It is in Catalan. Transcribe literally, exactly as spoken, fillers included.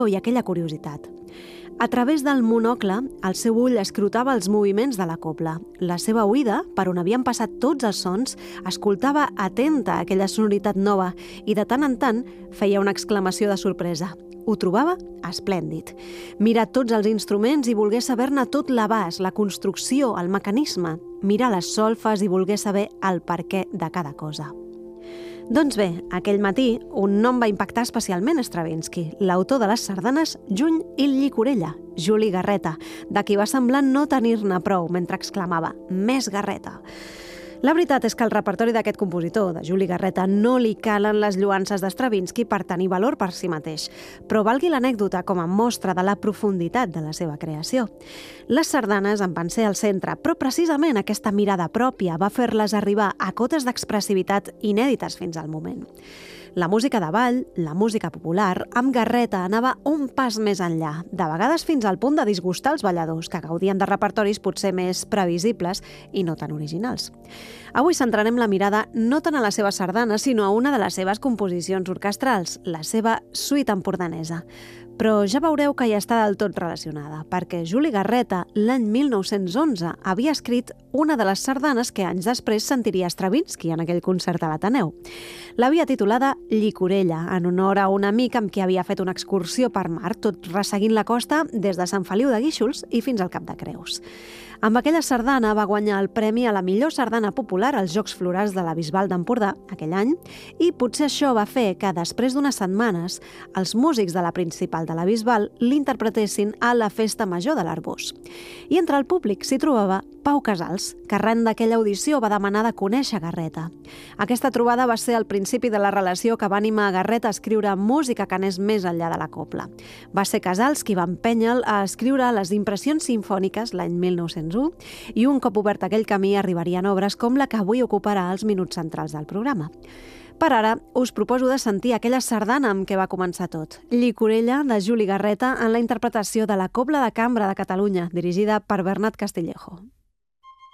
i aquella curiositat. A través del monocle, el seu ull escrutava els moviments de la cobla. La seva oïda, per on havien passat tots els sons, escoltava atenta aquella sonoritat nova i de tant en tant feia una exclamació de sorpresa. Ho trobava esplèndid. Mirar tots els instruments i volgué saber-ne tot l'abast, la construcció, el mecanisme. Mirar les solfes i volgué saber el perquè de cada cosa. Doncs bé, aquell matí, un nom va impactar especialment Stravinsky, l'autor de les sardanes Juny i Llicorella, Juli Garreta, de qui va semblar no tenir-ne prou mentre exclamava «Més Garreta!». La veritat és que el repertori d'aquest compositor, de Juli Garreta, no li calen les lloances d'Stravinsky per tenir valor per si mateix, però valgui l'anècdota com a mostra de la profunditat de la seva creació. Les sardanes en van ser al centre, però precisament aquesta mirada pròpia va fer-les arribar a cotes d'expressivitat inèdites fins al moment. La música de ball, la música popular, amb Garreta anava un pas més enllà, de vegades fins al punt de disgustar els balladors, que gaudien de repertoris potser més previsibles i no tan originals. Avui centrarem la mirada no tant a la seva sardana, sinó a una de les seves composicions orquestrals, la seva suite empordanesa. Però ja veureu que hi està del tot relacionada, perquè Juli Garreta, l'any mil nou-cents onze, havia escrit una de les sardanes que anys després sentiria Stravinsky en aquell concert a l'Ateneu. L'havia titulada Llicorella, en honor a un amic amb qui havia fet una excursió per mar, tot resseguint la costa des de Sant Feliu de Guíxols i fins al Cap de Creus. Amb aquella sardana va guanyar el premi a la millor sardana popular als Jocs Florals de la Bisbal d'Empordà aquell any i potser això va fer que després d'unes setmanes els músics de la principal de la Bisbal l'interpretessin a la Festa Major de l'Arboç. I entre el públic s'hi trobava Pau Casals, que arran d'aquella audició va demanar de conèixer Garreta. Aquesta trobada va ser el principi de la relació que va animar a Garreta a escriure música que anés més enllà de la cobla. Va ser Casals qui va empènyer-lo a escriure les impressions simfòniques l'any mil nou-cents u i un cop obert aquell camí arribarien obres com la que avui ocuparà els minuts centrals del programa. Per ara, us proposo de sentir aquella sardana amb què va començar tot, Llicorella de Juli Garreta en la interpretació de la Cobla de Cambra de Catalunya, dirigida per Bernat Castillejo.